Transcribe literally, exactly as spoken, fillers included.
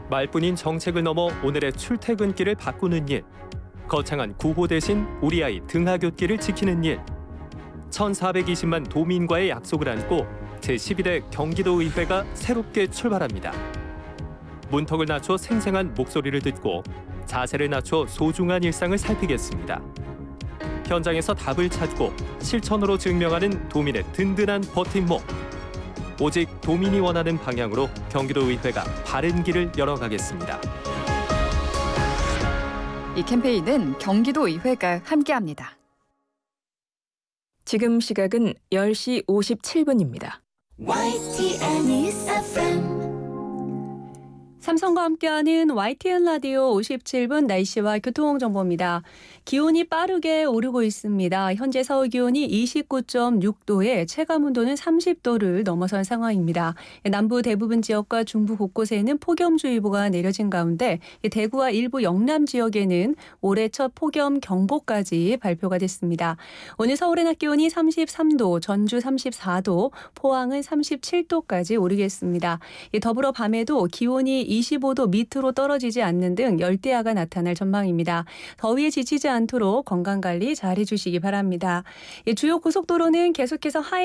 말뿐인 정책을 넘어 오늘의 출퇴근길을 바꾸는 일. 거창한 구호 대신 우리 아이 등하굣길을 지키는 일. 천사백이십만 도민과의 약속을 안고 제십일 대 경기도의회가 새롭게 출발합니다. 문턱을 낮춰 생생한 목소리를 듣고 자세를 낮춰 소중한 일상을 살피겠습니다. 현장에서 답을 찾고 실천으로 증명하는 도민의 든든한 버팀목. 오직 도민이 원하는 방향으로 경기도의회가 바른 길을 열어가겠습니다. 이 캠페인은 경기도의회가 함께합니다. 지금 시각은 열 시 오십칠 분입니다. 와이티엔 News 에프엠 삼성과 함께하는 와이티엔 라디오 오십칠 분 날씨와 교통정보입니다. 기온이 빠르게 오르고 있습니다. 현재 서울 기온이 이십구 점 육 도에 체감온도는 삼십 도를 넘어선 상황입니다. 남부 대부분 지역과 중부 곳곳에는 폭염주의보가 내려진 가운데 대구와 일부 영남 지역에는 올해 첫 폭염 경보까지 발표가 됐습니다. 오늘 서울의 낮 기온이 삼십삼 도, 전주 삼십사 도, 포항은 삼십칠 도까지 오르겠습니다. 더불어 밤에도 기온이 이십오 도 밑으로 떨어지지 않는 등 열대야가 나타날 전망입니다. 더위에 지치지 않도록 건강관리 잘 해주시기 바랍니다. 주요 고속도로는 계속해서 하이